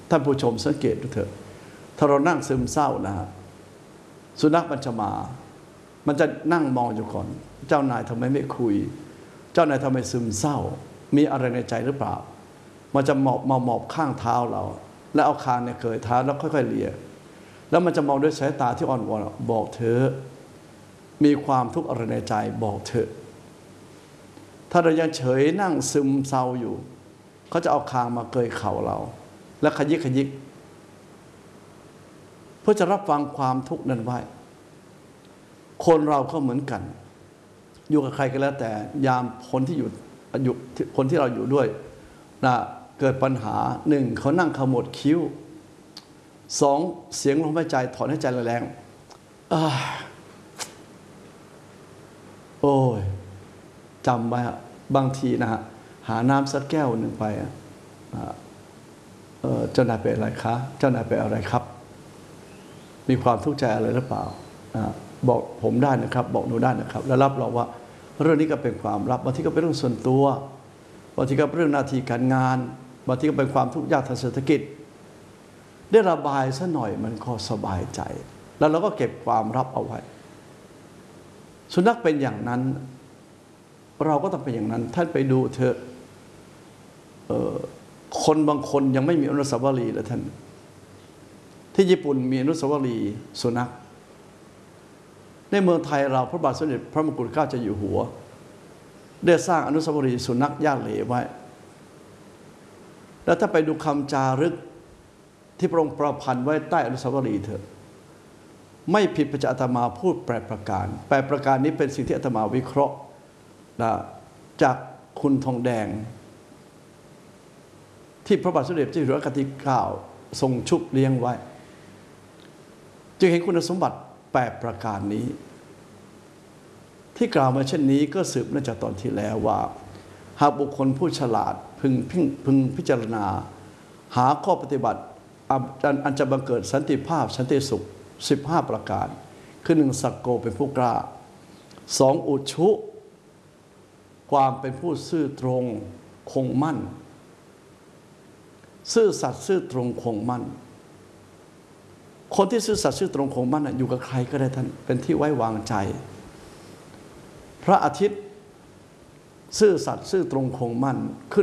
ท่านผู้ชมสังเกตดูเถอะถ้าเรานั่งซึมเศร้านะฮะสุนัขมันจะมามันจะนั่งมองอยู่ก่อนเจ้านายทำไมไม่คุยเจ้านายทำไมซึมเศร้ามีอะไรในใจหรือเปล่ามันจะหมอบข้างเท้าเราแล้วเอาคางเนี่ยเกยเท้าแล้วค่อยๆเลียแล้วมันจะมองด้วยสายตาที่อ่อนวอนบอกเธอมีความทุกข์อะไรในใจบอกเธอถ้าเรายังเฉยนั่งซึมเศร้าอยู่เขาจะเอาคางมาเกยเข่าเราแล้วขยิกเพื่อจะรับฟังความทุกข์นั้นไว้คนเราก็เหมือนกันอยู่กับใครก็แล้วแต่ยามคนที่คนที่เราอยู่ด้วยนะเกิดปัญหาหนึ่งเขานั่งขมวดคิ้วสองเสียงลมหายใจถอนหายใจแรงโอ้ยจำไว้บางทีนะฮะหาน้ำสักแก้วหนึ่งไปเจ้านายเป็นอะไรคะเจ้านายเป็นอะไรครับมีความทุกข์ใจอะไรหรือเปล่าบอกผมได้นะครับบอกหนูได้นะครับแล้วรับรองว่าเรื่องนี้ก็เป็นความลับบางทีก็เป็นเรื่องส่วนตัวบางทีก็เป็นเรื่องหน้าที่การงานบางทีก็เป็นความทุกข์ยากทางเศรษฐกิจได้ระบายซะหน่อยมันก็สบายใจแล้วเราก็เก็บความลับเอาไว้สุนัขเป็นอย่างนั้นเราก็ต้องเป็นอย่างนั้นท่านไปดูเถอะคนบางคนยังไม่มีอนุสาวรีย์เลยท่านที่ญี่ปุ่นมีอนุสาวรีย์สุนัขในเมืองไทยเราพระบาทสมเด็จพระมงกุฎเกล้าเจ้าอยู่หัวได้สร้างอนุสาวรีย์สุนัขย่าเหล่ไว้แล้วถ้าไปดูคำจารึกที่พระองค์ประพันธ์ไว้ใต้อนุสาวรีย์เถอะไม่ผิดพระอาตมาพูด8 ประการนี้เป็นสิ่งที่อาตมาวิเคราะห์จากคุณทองแดงที่พระบาทสมเด็จเจ้าอยู่หัวรัชกาลที่ 9ทรงชุบเลี้ยงไว้จึงเห็นคุณสมบัติ8 ประการนี้ที่กล่าวมาเช่นนี้ก็สืบเนื่องจากตอนที่แล้วว่าหากบุคคลผู้ฉลาดพึงพิจารณาหาข้อปฏิบัติอันจะบังเกิดสันติภาพสันติสุข15 ประการคือ1สักโกเป็นผู้กล้า2อุชุความเป็นผู้ซื่อตรงคงมั่นซื่อสัตย์ซื่อตรงคงมั่นคนที่ซื่อสัตย์ซื่อตรงคงมั่นอยู่กับใครก็ได้ท่านเป็นที่ไว้วางใจพระอาทิตย์ซื่อสัตย์ซื่อตรงคงมั่นขึ้น